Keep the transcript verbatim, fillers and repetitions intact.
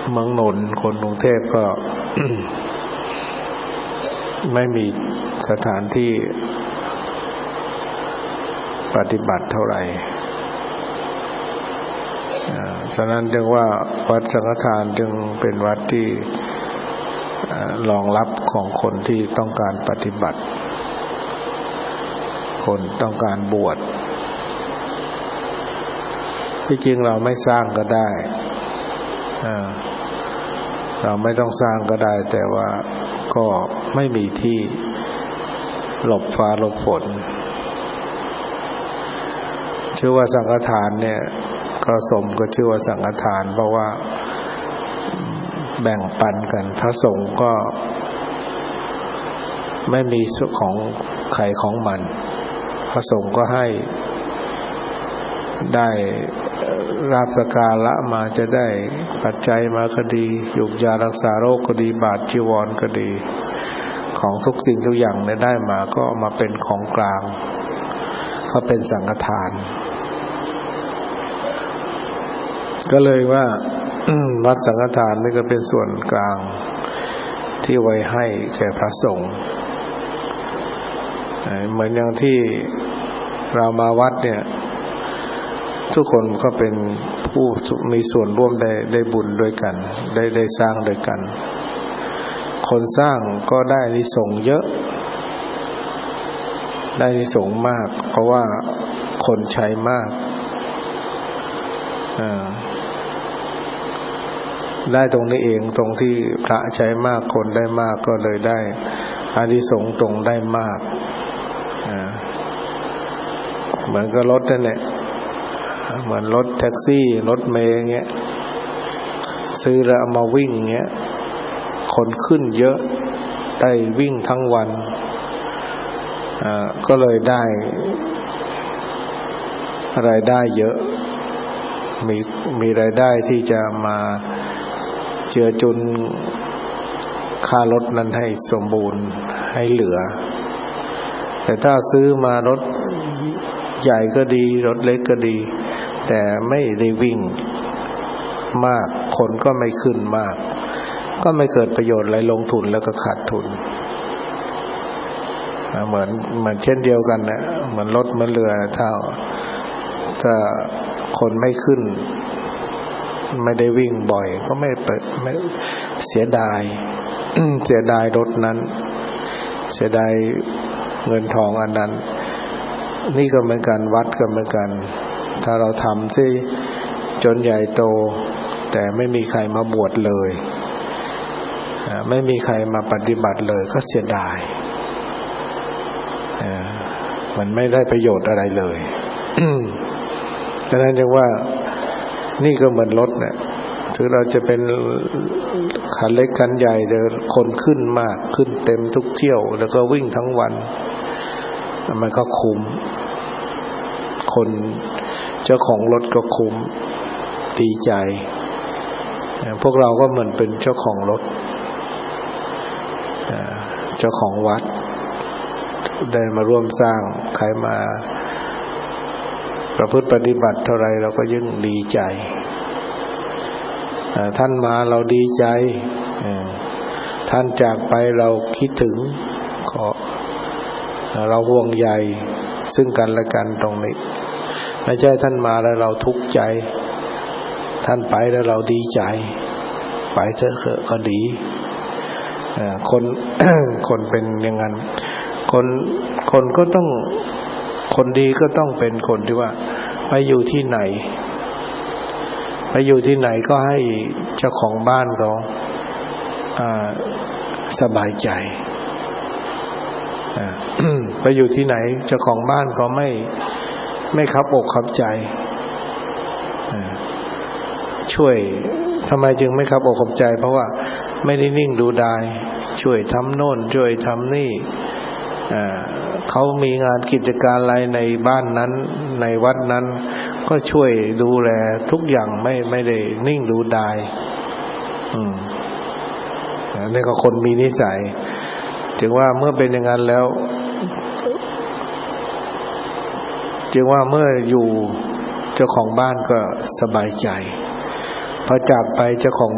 เมืองนนท์คนกรุงเทพก็ ไม่มีสถานที่ปฏิบัติเท่าไหร่ฉะนั้นจึงว่าวัดสังฆทานจึงเป็นวัดที่รองรับของคนที่ต้องการปฏิบัติคนต้องการบวชที่จริงเราไม่สร้างก็ได้เราไม่ต้องสร้างก็ได้แต่ว่าก็ไม่มีที่หลบฟ้าหลบฝนชื่อว่าสังฆทานเนี่ยก็สมก็ชื่อว่าสังฆทานเพราะว่าแบ่งปันกันพระสงฆ์ก็ไม่มีของใครของมันพระสงฆ์ก็ให้ได้ราบสการะมาจะได้ปัจจัยมาก็ดียุกยารักษาโรคก็ดีบาตรจีวรก็ดีของทุกสิ่งทุกอย่างเนี่ยได้มาก็มาเป็นของกลางก็เป็นสังฆทานก็เลยว่า วัดสังฆทานนี่ก็เป็นส่วนกลางที่ไว้ให้แก่พระสงฆ์เหมือนอย่างที่เรามาวัดเนี่ยทุกคนก็เป็นผู้มีส่วนร่วมได้ได้บุญด้วยกันได้ได้สร้างด้วยกันคนสร้างก็ได้อานิสงส์เยอะได้อานิสงส์มากเพราะว่าคนใช้มากอ่าได้ตรงนี้เองตรงที่พระใช้มากคนได้มากก็เลยได้อานิสงส์ตรงได้มากอ่าเหมือนกับรถนั่นแหละเหมือนรถแท็กซี่รถเมล์เงี้ยซื้อแล้วเอามาวิ่งเงี้ยคนขึ้นเยอะได้วิ่งทั้งวันอ่าก็เลยได้รายได้เยอะมีมีรายได้ที่จะมาเจือจุนค่ารถนั้นให้สมบูรณ์ให้เหลือแต่ถ้าซื้อมารถใหญ่ก็ดีรถเล็กก็ดีแต่ไม่ได้วิ่งมากคนก็ไม่ขึ้นมากก็ไม่เกิดประโยชน์อะไรลงทุนแล้วก็ขาดทุนเหมือนเหมือนเช่นเดียวกันนะเหมือนรถเหมือนเรือถ้าถ้าคนไม่ขึ้นไม่ได้วิ่งบ่อยก็ไม่ไม่เสียดาย เสียดายรถนั้นเสียดายเงินทองอันนั้นนี่ก็เหมือนกันวัดก็เหมือนกันถ้าเราทำซิจนใหญ่โตแต่ไม่มีใครมาบวชเลยไม่มีใครมาปฏิบัติเลยก็เสียดายมันไม่ได้ประโยชน์อะไรเลย ฉะนั้นจึงว่านี่ก็เหมือนรถเนี่ยถึงเราจะเป็นคันเล็กคันใหญ่แต่คนขึ้นมากขึ้นเต็มทุกเที่ยวแล้วก็วิ่งทั้งวันมันก็คุ้มคนเจ้าของรถก็คุ้มดีใจพวกเราก็เหมือนเป็นเจ้าของรถเจ้าของวัดได้มาร่วมสร้างใครมาประพฤติปฏิบัติเท่าไรเราก็ยิ่งดีใจท่านมาเราดีใจท่านจากไปเราคิดถึงขอเราห่วงใยซึ่งกันและกันตรงนี้ไม่ใช่ท่านมาแล้วเราทุกข์ใจท่านไปแล้วเราดีใจไปเถอะก็ดีคน คนเป็นอย่างนั้นคนคนก็ต้องคนดีก็ต้องเป็นคนที่ว่าไปอยู่ที่ไหนไปอยู่ที่ไหนก็ให้เจ้าของบ้านเขาสบายใจไปอยู่ที่ไหนเจ้าของบ้านเขาไม่ไม่คับอกคับใจช่วยทำไมจึงไม่คับอกคับใจเพราะว่าไม่ได้นิ่งดูดายช่วยทำโน่นช่วยทำนี่เขามีงานกิจการอะไรในบ้านนั้นในวัดนั้นก็ช่วยดูแลทุกอย่างไม่ไม่ได้นิ่งดูดายอืมนี่ก็คนมีนิสัยถึงว่าเมื่อเป็นอย่างนั้นแล้วจึงว่าเมื่ออยู่เจ้าของบ้านก็สบายใจพอจากไปเจ้าของ